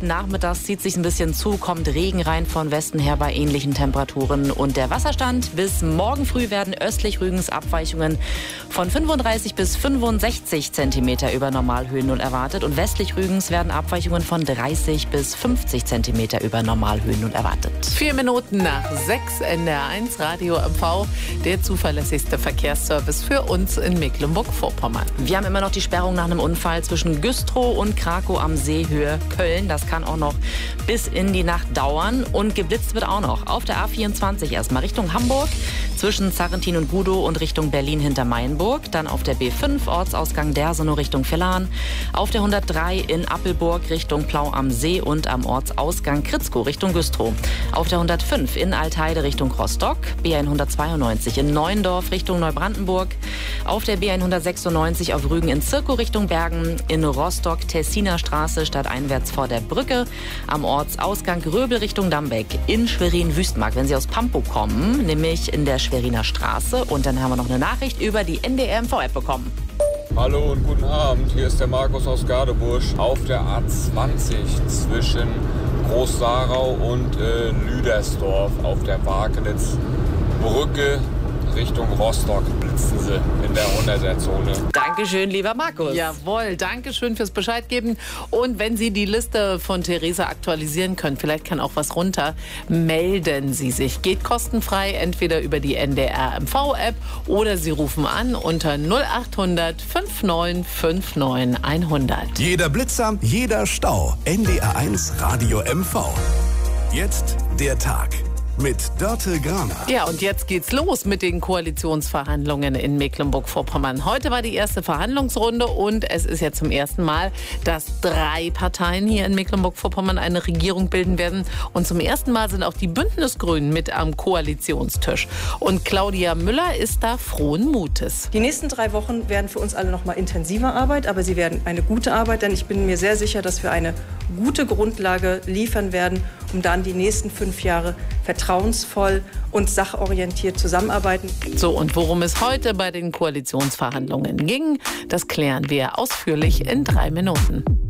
Nachmittags zieht sich ein bisschen zu, kommt Regen rein von Westen her bei ähnlichen Temperaturen. Und der Wasserstand: bis morgen früh werden östlich Rügens Abweichungen von 35 bis 65 Zentimeter über Normalhöhennull erwartet. Und westlich Rügens werden Abweichungen von 30 bis 50 Zentimeter über Normalhöhennull erwartet. 4 Minuten nach 6, NDR1 Radio MV, der zuverlässigste Verkehrsservice für uns in Mecklenburg-Vorpommern. Wir haben immer noch die Sperrung nach einem Unfall zwischen Güstrow und Krakow am See Höhe Köln. Das kann auch noch bis in die Nacht dauern. Und geblitzt wird auch noch auf der A24 erstmal Richtung Hamburg, zwischen Zarrentin und Gudow und Richtung Berlin hinter Mainburg. Dann auf der B5 Ortsausgang Dersonow Richtung Villan. Auf der 103 in Appelburg Richtung Plau am See und am Ortsausgang Kritzkow Richtung Güstrow. Auf der 105 in Altheide Richtung Rostock. B192 in Neuendorf Richtung Neubrandenburg. Auf der B196 auf Rügen in Zirkow Richtung Bergen. In Rostock Tessiner Straße stadteinwärts vor der Brücke. Am Ortsausgang Röbel Richtung Dambeck. In Schwerin-Wüstmark, wenn Sie aus Pampo kommen, nämlich in der Schweriner Straße. Und dann haben wir noch eine Nachricht über die NDR-MV-App bekommen. Hallo und guten Abend, hier ist der Markus aus Gadebusch. Auf der A20 zwischen Groß-Sarau und Lüdersdorf auf der Wakenitz-Brücke Richtung Rostock blitzen sie in der 100er-Zone. Dankeschön, lieber Markus. Jawohl, Dankeschön fürs Bescheid geben. Und wenn Sie die Liste von Theresa aktualisieren können, vielleicht kann auch was runter, melden Sie sich. Geht kostenfrei, entweder über die NDR-MV-App oder Sie rufen an unter 0800 5959 100. Jeder Blitzer, jeder Stau. NDR1 Radio MV. Jetzt der Tag mit Dörte Graner. Ja, und jetzt geht's los mit den Koalitionsverhandlungen in Mecklenburg-Vorpommern. Heute war die erste Verhandlungsrunde und es ist ja zum ersten Mal, dass 3 Parteien hier in Mecklenburg-Vorpommern eine Regierung bilden werden. Und zum ersten Mal sind auch die Bündnisgrünen mit am Koalitionstisch. Und Claudia Müller ist da frohen Mutes. Die nächsten 3 Wochen werden für uns alle noch mal intensiver Arbeit, aber sie werden eine gute Arbeit, denn ich bin mir sehr sicher, dass wir eine gute Grundlage liefern werden, um dann die nächsten 5 Jahre vertrauensvoll und sachorientiert zusammenarbeiten. So, und worum es heute bei den Koalitionsverhandlungen ging, das klären wir ausführlich in 3 Minuten.